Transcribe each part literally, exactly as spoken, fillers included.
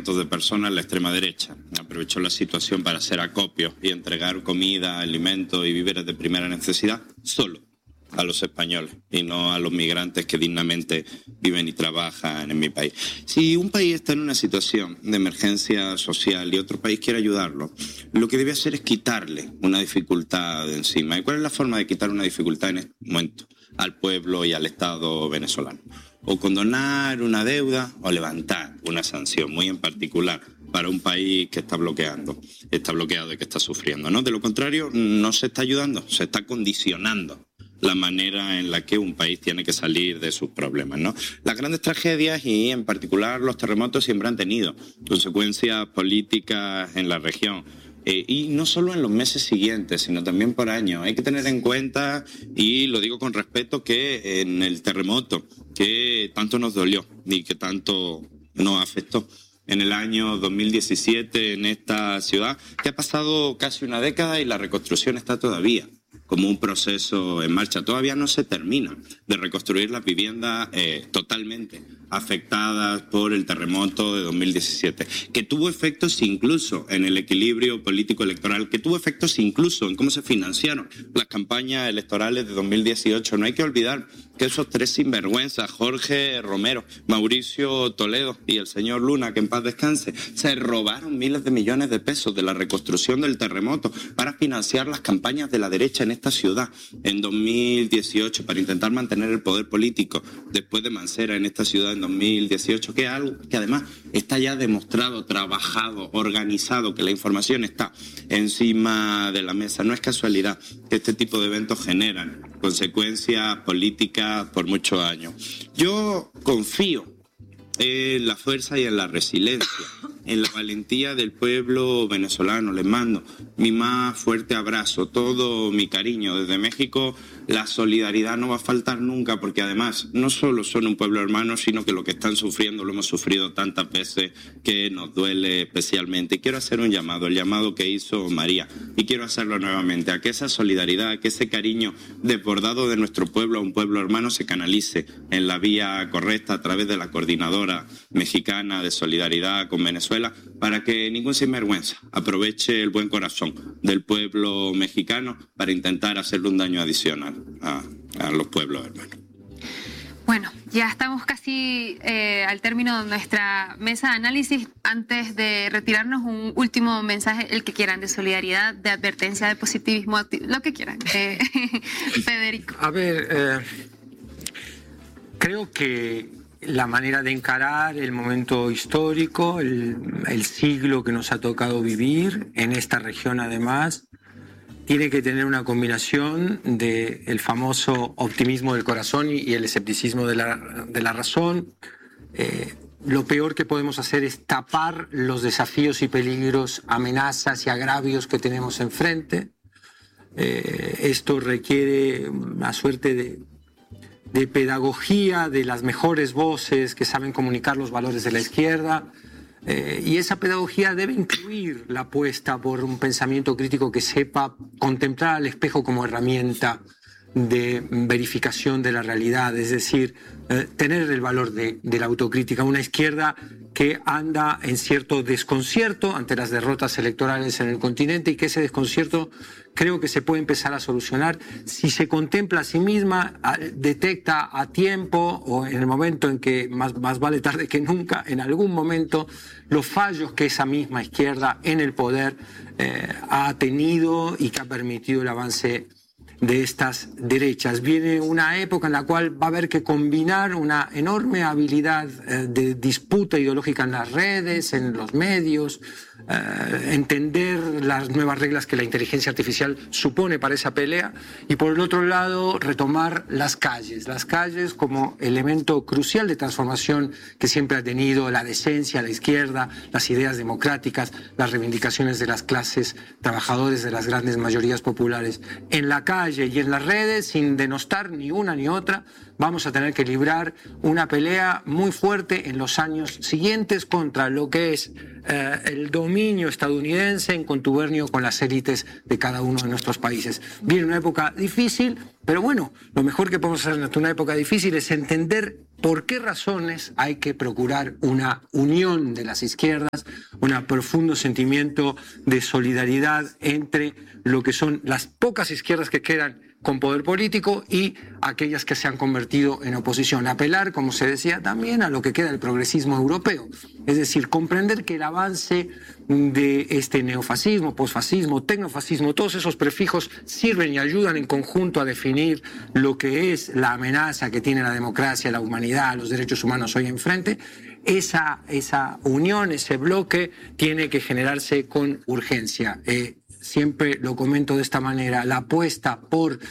cientos de personas la extrema derecha. Aprovechó la situación para hacer acopios y entregar comida, alimentos y víveres de primera necesidad solo a los españoles y no a los migrantes que dignamente viven y trabajan en mi país. Si un país está en una situación de emergencia social y otro país quiere ayudarlo, lo que debe hacer es quitarle una dificultad de encima. ¿Y cuál es la forma de quitar una dificultad en este momento al pueblo y al Estado venezolano? O condonar una deuda o levantar una sanción, muy en particular para un país que está bloqueando, está bloqueado y que está sufriendo, ¿no? De lo contrario, no se está ayudando, se está condicionando la manera en la que un país tiene que salir de sus problemas, ¿no? Las grandes tragedias y en particular los terremotos siempre han tenido consecuencias políticas en la región. Eh, y no solo en los meses siguientes, sino también por años. Hay que tener en cuenta, y lo digo con respeto, que en el terremoto, que tanto nos dolió y que tanto nos afectó en el año dos mil diecisiete en esta ciudad, que ha pasado casi una década y la reconstrucción está todavía como un proceso en marcha. Todavía no se termina de reconstruir las viviendas eh, totalmente afectadas por el terremoto de dos mil diecisiete, que tuvo efectos incluso en el equilibrio político electoral, que tuvo efectos incluso en cómo se financiaron las campañas electorales de dos mil dieciocho. No hay que olvidar que esos tres sinvergüenzas, Jorge Romero, Mauricio Toledo y el señor Luna, que en paz descanse, se robaron miles de millones de pesos de la reconstrucción del terremoto para financiar las campañas de la derecha en esta ciudad en dos mil dieciocho, para intentar mantener el poder político después de Mancera en esta ciudad en dos mil dieciocho, que es algo que además está ya demostrado, trabajado, organizado, que la información está encima de la mesa. No es casualidad que este tipo de eventos generan consecuencias políticas por muchos años. Yo confío en la fuerza y en la resiliencia, en la valentía del pueblo venezolano. Les mando mi más fuerte abrazo, todo mi cariño desde México. La solidaridad no va a faltar nunca, porque además no solo son un pueblo hermano, sino que lo que están sufriendo lo hemos sufrido tantas veces que nos duele especialmente. Y quiero hacer un llamado, el llamado que hizo María, y quiero hacerlo nuevamente, a que esa solidaridad, a que ese cariño desbordado de nuestro pueblo a un pueblo hermano se canalice en la vía correcta a través de la Coordinadora Mexicana de Solidaridad con Venezuela, para que ningún sinvergüenza aproveche el buen corazón del pueblo mexicano para intentar hacerle un daño adicional a, a los pueblos hermanos. Bueno, ya estamos casi eh, al término de nuestra mesa de análisis. Antes de retirarnos, un último mensaje, el que quieran, de solidaridad, de advertencia, de positivismo activo, lo que quieran. Eh, Federico. A ver, eh, creo que la manera de encarar el momento histórico, el, el siglo que nos ha tocado vivir en esta región además, tiene que tener una combinación del famoso optimismo del corazón y, y el escepticismo de la, de la razón. Eh, lo peor que podemos hacer es tapar los desafíos y peligros, amenazas y agravios que tenemos enfrente. Eh, esto requiere una suerte de de pedagogía de las mejores voces que saben comunicar los valores de la izquierda, eh, y esa pedagogía debe incluir la apuesta por un pensamiento crítico que sepa contemplar al espejo como herramienta de verificación de la realidad, es decir, eh, tener el valor de, de la autocrítica. Una izquierda que anda en cierto desconcierto ante las derrotas electorales en el continente, y que ese desconcierto creo que se puede empezar a solucionar si se contempla a sí misma, a, detecta a tiempo o en el momento en que más, más vale tarde que nunca, en algún momento, los fallos que esa misma izquierda en el poder eh, ha tenido y que ha permitido el avance de estas derechas. Viene una época en la cual va a haber que combinar una enorme habilidad eh, de disputa ideológica en las redes, en los medios, eh, entender las nuevas reglas que la inteligencia artificial supone para esa pelea, y por el otro lado retomar las calles, las calles como elemento crucial de transformación que siempre ha tenido la decencia, la izquierda, las ideas democráticas, las reivindicaciones de las clases trabajadoras, de las grandes mayorías populares. En la calle y en las redes, sin denostar ni una ni otra, vamos a tener que librar una pelea muy fuerte en los años siguientes contra lo que es eh, el dominio estadounidense en contubernio con las élites de cada uno de nuestros países. Viene una época difícil, Pero bueno, lo mejor que podemos hacer en una época difícil es entender por qué razones hay que procurar una unión de las izquierdas, un profundo sentimiento de solidaridad entre lo que son las pocas izquierdas que quedan con poder político y aquellas que se han convertido en oposición. Apelar, como se decía también, a lo que queda del progresismo europeo. Es decir, comprender que el avance de este neofascismo, posfascismo, tecnofascismo, todos esos prefijos sirven y ayudan en conjunto a definir lo que es la amenaza que tiene la democracia, la humanidad, los derechos humanos hoy enfrente. Esa, esa unión, ese bloque tiene que generarse con urgencia. Eh, Siempre lo comento de esta manera, la apuesta por uh,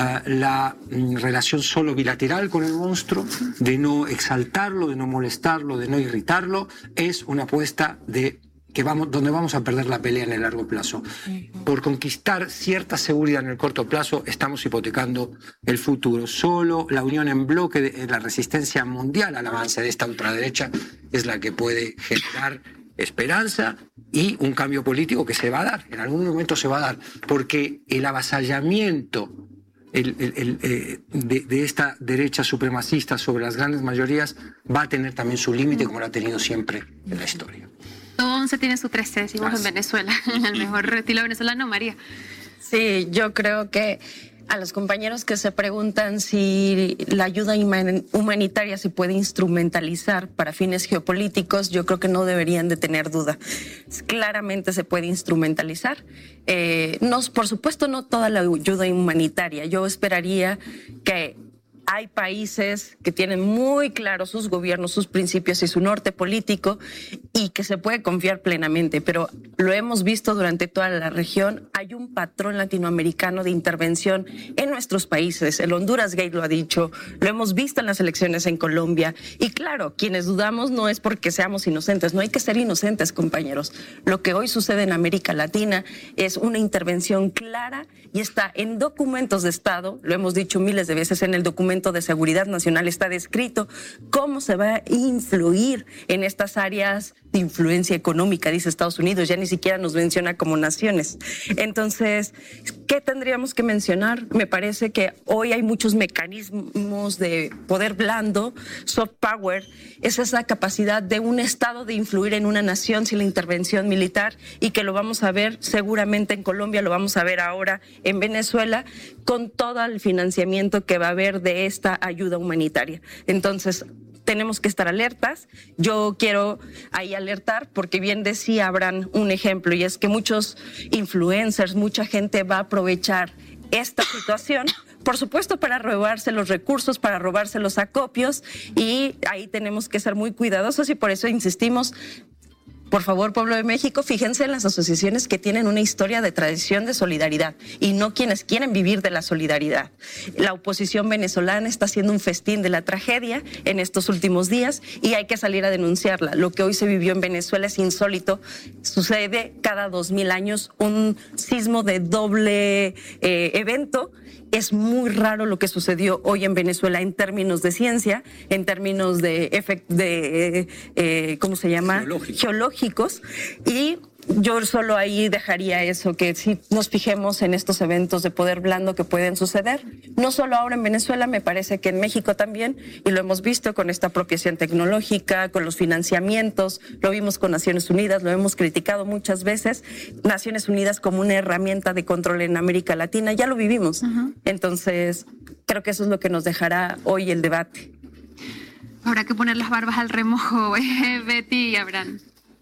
la mm, relación solo bilateral con el monstruo, de no exaltarlo, de no molestarlo, de no irritarlo, es una apuesta de que vamos, donde vamos a perder la pelea en el largo plazo. Por conquistar cierta seguridad en el corto plazo estamos hipotecando el futuro. Solo la unión en bloque de la resistencia mundial al avance de esta ultraderecha es la que puede generar esperanza y un cambio político que se va a dar, en algún momento se va a dar, porque el avasallamiento el, el, el, eh, de, de esta derecha supremacista sobre las grandes mayorías va a tener también su límite, como lo ha tenido siempre en la historia. Todo once tiene su trece, decimos Así. En Venezuela, en el mejor estilo venezolano, María. Sí, yo creo que a los compañeros que se preguntan si la ayuda humanitaria se puede instrumentalizar para fines geopolíticos, yo creo que no deberían de tener duda. Claramente se puede instrumentalizar. Eh, no, por supuesto, no toda la ayuda humanitaria. Yo esperaría que hay países que tienen muy claros sus gobiernos, sus principios y su norte político y que se puede confiar plenamente, pero lo hemos visto durante toda la región. Hay un patrón latinoamericano de intervención en nuestros países. El Honduras Gate lo ha dicho, lo hemos visto en las elecciones en Colombia. Y claro, quienes dudamos no es porque seamos inocentes, no hay que ser inocentes, compañeros. Lo que hoy sucede en América Latina es una intervención clara y está en documentos de Estado, lo hemos dicho miles de veces, en el documento de Seguridad Nacional está descrito cómo se va a influir en estas áreas de influencia económica, dice Estados Unidos, ya ni siquiera nos menciona como naciones. Entonces, ¿qué tendríamos que mencionar? Me parece que hoy hay muchos mecanismos de poder blando, soft power, es esa capacidad de un Estado de influir en una nación sin la intervención militar y que lo vamos a ver seguramente en Colombia, lo vamos a ver ahora en Venezuela, con todo el financiamiento que va a haber de esta ayuda humanitaria. Entonces, tenemos que estar alertas. Yo quiero ahí alertar porque bien decía Abraham un ejemplo, y es que muchos influencers, mucha gente va a aprovechar esta situación, por supuesto, para robarse los recursos, para robarse los acopios, y ahí tenemos que ser muy cuidadosos y por eso insistimos. Por favor, pueblo de México, fíjense en las asociaciones que tienen una historia de tradición de solidaridad y no quienes quieren vivir de la solidaridad. La oposición venezolana está haciendo un festín de la tragedia en estos últimos días y hay que salir a denunciarla. Lo que hoy se vivió en Venezuela es insólito. Sucede cada dos mil años un sismo de doble eh, evento. Es muy raro lo que sucedió hoy en Venezuela en términos de ciencia, en términos de, efect de eh, eh, ¿cómo se llama? Geológico. Geológicos. Y yo solo ahí dejaría eso, que si nos fijemos en estos eventos de poder blando que pueden suceder, no solo ahora en Venezuela, me parece que en México también, y lo hemos visto con esta apropiación tecnológica, con los financiamientos, lo vimos con Naciones Unidas, lo hemos criticado muchas veces, Naciones Unidas como una herramienta de control en América Latina, ya lo vivimos. Uh-huh. Entonces, creo que eso es lo que nos dejará hoy el debate. Habrá que poner las barbas al remojo, eh, Betty y Abraham.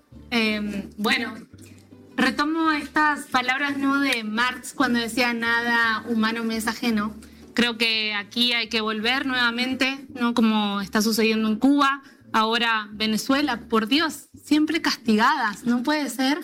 Eh, bueno, retomo estas palabras, ¿no?, de Marx cuando decía nada humano me es ajeno. Creo que aquí hay que volver nuevamente, ¿no?, como está sucediendo en Cuba, ahora Venezuela, por Dios, siempre castigadas. No puede ser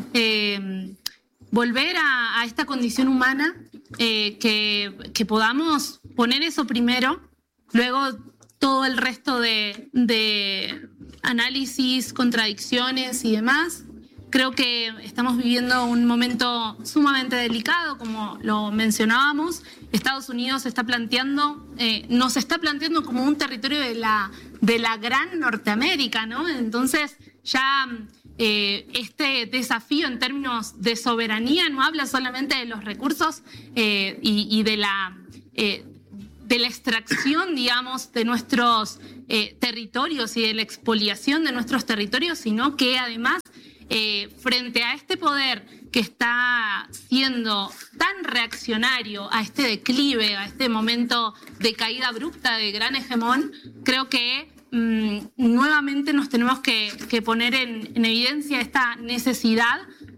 eh, volver a, a esta condición humana, eh, que, que podamos poner eso primero, luego todo el resto de, de análisis, contradicciones y demás. Creo que estamos viviendo un momento sumamente delicado, como lo mencionábamos. Estados Unidos se está planteando, eh, nos está planteando como un territorio de la, de la gran Norteamérica, ¿no? Entonces ya eh, este desafío en términos de soberanía no habla solamente de los recursos eh, y, y de la eh, de la extracción, digamos, de nuestros eh, territorios y de la expoliación de nuestros territorios, sino que además, eh, frente a este poder que está siendo tan reaccionario a este declive, a este momento de caída abrupta de gran hegemón, creo que mmm, nuevamente nos tenemos que, que poner en, en evidencia esta necesidad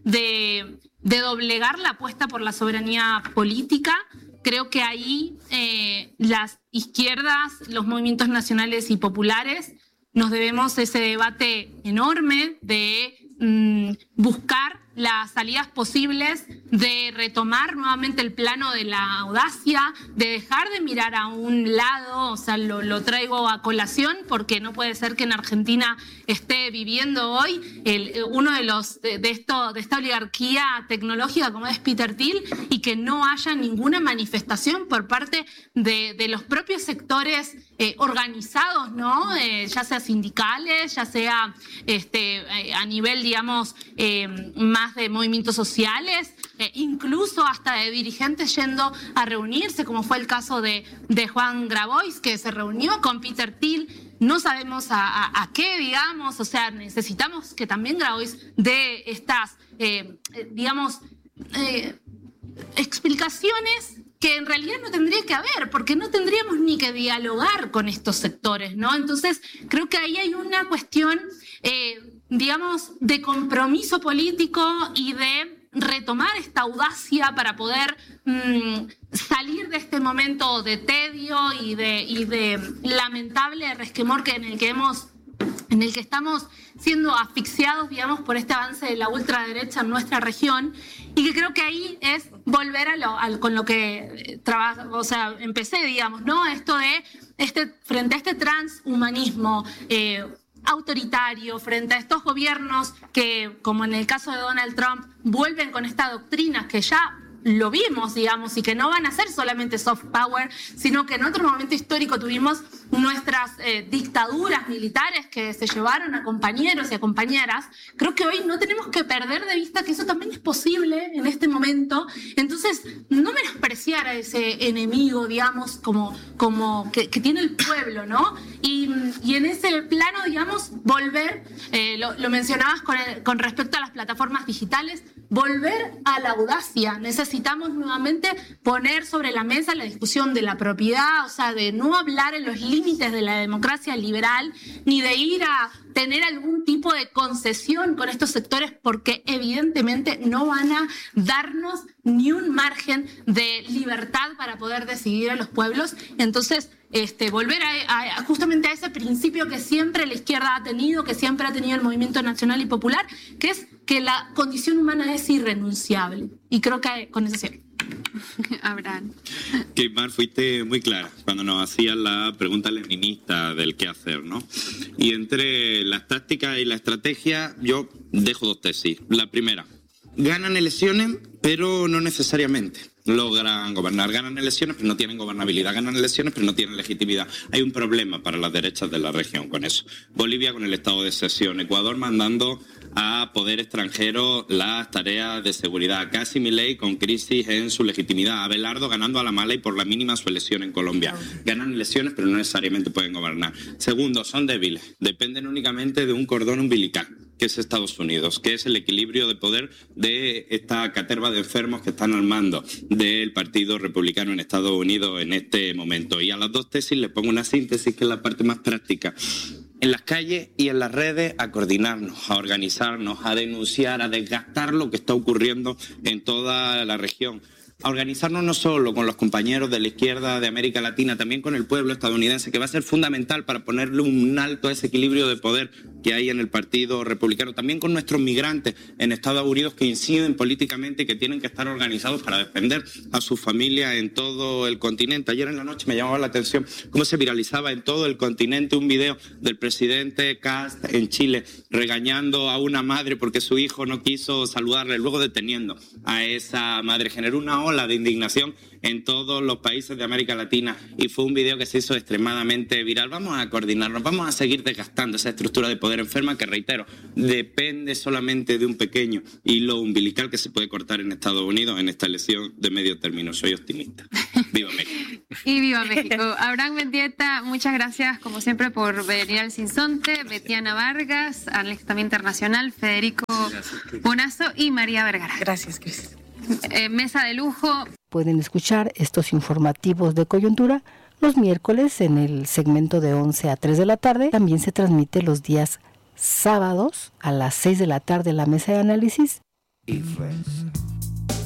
de, de doblegar la apuesta por la soberanía política. Creo que ahí eh, las izquierdas, los movimientos nacionales y populares, nos debemos ese debate enorme de mmm, buscar las salidas posibles, de retomar nuevamente el plano de la audacia, de dejar de mirar a un lado. O sea, lo, lo traigo a colación porque no puede ser que en Argentina esté viviendo hoy el, uno de los de, de esto de esta oligarquía tecnológica como es Peter Thiel y que no haya ninguna manifestación por parte de, de los propios sectores eh, organizados, ¿no? Eh, ya sea sindicales, ya sea este, eh, a nivel, digamos, eh, más de movimientos sociales, eh, incluso hasta de dirigentes yendo a reunirse, como fue el caso de, de Juan Grabois, que se reunió con Peter Thiel. No sabemos a, a, a qué, digamos, o sea, necesitamos que también Grabois dé estas, eh, digamos, eh, explicaciones que en realidad no tendría que haber, porque no tendríamos ni que dialogar con estos sectores, ¿no? Entonces, creo que ahí hay una cuestión, eh, digamos, de compromiso político y de retomar esta audacia para poder mmm, salir de este momento de tedio y de, y de lamentable resquemor que en el que hemos en el que estamos siendo asfixiados, digamos, por este avance de la ultraderecha en nuestra región, y que creo que ahí es volver a lo, a, con lo que trabaja, o sea, empecé, digamos, ¿no? Esto de, este, frente a este transhumanismo eh, autoritario, frente a estos gobiernos que, como en el caso de Donald Trump, vuelven con esta doctrina que ya lo vimos, digamos, y que no van a ser solamente soft power, sino que en otro momento histórico tuvimos nuestras eh, dictaduras militares que se llevaron a compañeros y a compañeras. Creo que hoy no tenemos que perder de vista que eso también es posible en este momento. Entonces, no menospreciar a ese enemigo, digamos, como, como que, que tiene el pueblo, ¿no? Y, y en ese plano, digamos, volver, eh, lo, lo mencionabas con, el, con respecto a las plataformas digitales, volver a la audacia. Necesitamos nuevamente poner sobre la mesa la discusión de la propiedad, o sea, de no hablar en los límites de la democracia liberal, ni de ir a tener algún tipo de concesión con estos sectores, porque evidentemente no van a darnos ni un margen de libertad para poder decidir a los pueblos. Entonces, este, volver a, a, justamente a ese principio que siempre la izquierda ha tenido, que siempre ha tenido el movimiento nacional y popular, que es que la condición humana es irrenunciable. Y creo que con eso cierro. Abraham. Que Mar, fuiste muy clara cuando nos hacías la pregunta leninista del qué hacer, ¿no? Y entre las tácticas y la estrategia, yo dejo dos tesis. La primera, ganan elecciones, pero no necesariamente logran gobernar. Ganan elecciones, pero no tienen gobernabilidad. Ganan elecciones, pero no tienen legitimidad. Hay un problema para las derechas de la región con eso. Bolivia con el estado de excepción. Ecuador mandando a poder extranjero las tareas de seguridad. Casi Milei con crisis en su legitimidad. Abelardo ganando a la mala y por la mínima su elección en Colombia. Ganan elecciones, pero no necesariamente pueden gobernar. Segundo, son débiles. Dependen únicamente de un cordón umbilical, que es Estados Unidos, que es el equilibrio de poder de esta caterva de enfermos que están al mando del Partido Republicano en Estados Unidos en este momento. Y a las dos tesis les pongo una síntesis que es la parte más práctica. En las calles y en las redes a coordinarnos, a organizarnos, a denunciar, a desgastar lo que está ocurriendo en toda la región. A organizarnos no solo con los compañeros de la izquierda de América Latina, también con el pueblo estadounidense, que va a ser fundamental para ponerle un alto a ese equilibrio de poder que hay en el Partido Republicano. También con nuestros migrantes en Estados Unidos que inciden políticamente y que tienen que estar organizados para defender a sus familias en todo el continente. Ayer en la noche me llamaba la atención cómo se viralizaba en todo el continente un video del presidente Kast en Chile regañando a una madre porque su hijo no quiso saludarle, luego deteniendo a esa madre. Generó una ola de indignación en todos los países de América Latina y fue un video que se hizo extremadamente viral. Vamos a coordinarnos, vamos a seguir desgastando esa estructura de poder enferma que, reitero, depende solamente de un pequeño hilo umbilical que se puede cortar en Estados Unidos en esta elección de medio término. Soy optimista. ¡Viva México! Y viva México. Abraham Mendieta, muchas gracias como siempre por venir al Sinsonte. Betiana Vargas, analista también internacional, Federico Bonazo y María Vergara. Gracias, Cris. Eh, mesa de lujo. Pueden escuchar estos informativos de coyuntura los miércoles en el segmento de once a tres de la tarde. También se transmite los días sábados a las seis de la tarde la mesa de análisis. Y